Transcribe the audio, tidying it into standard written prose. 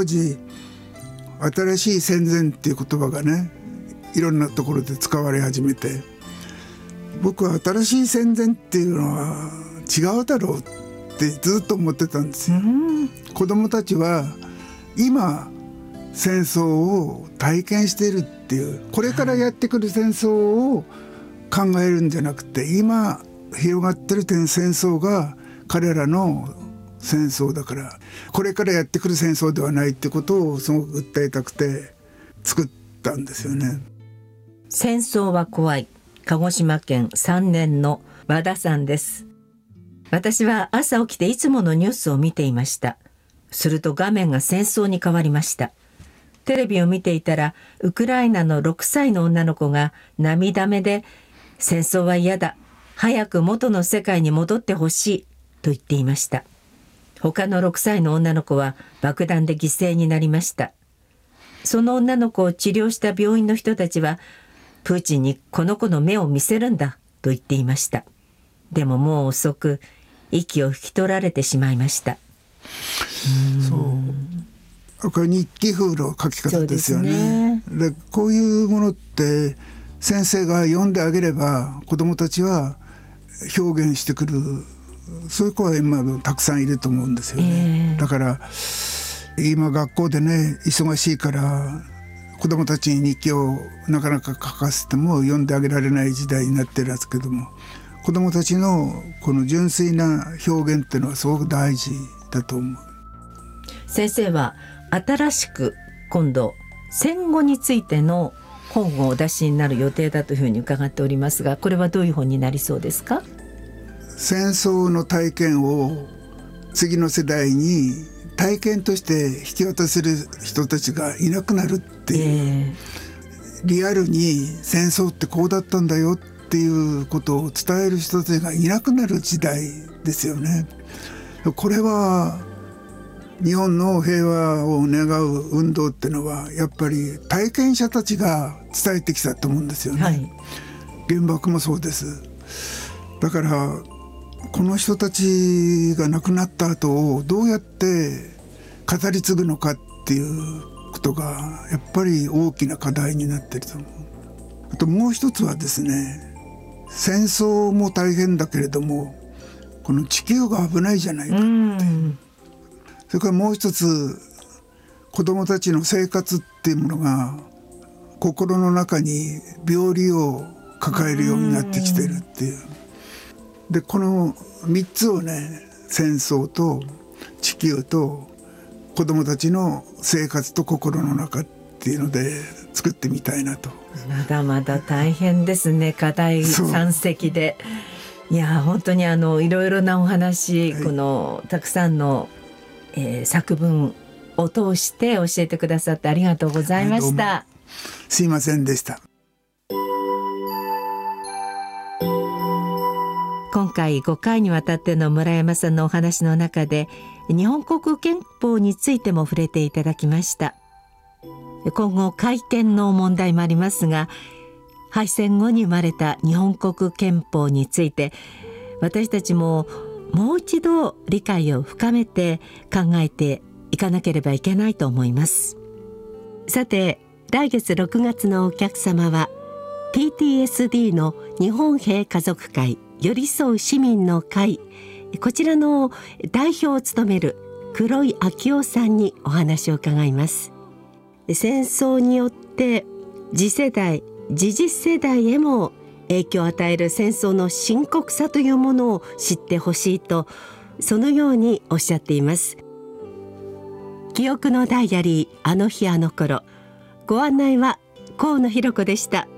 当時新しい戦前っていう言葉がねいろんなところで使われ始めて、僕は新しい戦前っていうのは違うだろうってずっと思ってたんですよ。子供たちは今戦争を体験しているっていう、これからやってくる戦争を考えるんじゃなくて、今広がってる戦争が彼らの戦争だから、これからやってくる戦争ではないってことをすごく訴えたくて作ったんですよね。 戦争は怖い、鹿児島県3年の和田さんです。私は朝起きていつものニュースを見ていました。すると画面が戦争に変わりました。テレビを見ていたらウクライナの6歳の女の子が涙目で、戦争は嫌だ、早く元の世界に戻ってほしいと言っていました。他の6歳の女の子は爆弾で犠牲になりました。その女の子を治療した病院の人たちは、プーチンにこの子の目を見せるんだと言っていました。でももう遅く、息を引き取られてしまいました。 そう、これ日記風の書き方ですよね。でこういうものって先生が読んであげれば子どもたちは表現してくる、そういう子は今たくさんいると思うんですよね。だから今学校でね忙しいから子どもたちに日記をなかなか書かせても読んであげられない時代になってるんですけども、子どもたちのこの純粋な表現っていうのはすごく大事だと思う。 先生は新しく今度戦後についての本をお出しになる予定だというふうに伺っておりますが、これはどういう本になりそうですか？ 戦争の体験を次の世代に体験として引き渡せる人たちがいなくなるっていう、リアルに戦争ってこうだったんだよっていうことを伝える人たちがいなくなる時代ですよね。これは日本の平和を願う運動っていうのはやっぱり体験者たちが伝えてきたと思うんですよね。原爆もそうです。だからこの人たちが亡くなった後をどうやって語り継ぐのかっていうことがやっぱり大きな課題になっていると思う。あともう一つはですね、戦争も大変だけれどもこの地球が危ないじゃないかって、それからもう一つ、子どもたちの生活っていうものが心の中に病理を抱えるようになってきてるっていう。でこの3つをね、戦争と地球と子どもたちの生活と心の中っていうので作ってみたいなと。 まだまだ大変ですね、課題山積で。いや本当にいろいろなお話、このたくさんの作文を通して教えてくださってありがとうございました。 すいませんでした。 今回5回にわたっての村山さんのお話の中で日本国憲法についても触れていただきました。今後改憲の問題もありますが、敗戦後に生まれた日本国憲法について私たちももう一度理解を深めて考えていかなければいけないと思います。さて、来月6月のお客様は PTSD の日本平家族会寄り添う市民の会、こちらの代表を務める黒井昭夫さんにお話を伺います。戦争によって次世代次々世代へも影響を与える戦争の深刻さというものを知ってほしいと、そのようにおっしゃっています。記憶のダイアリー、あの日あの頃。ご案内は河野弘子でした。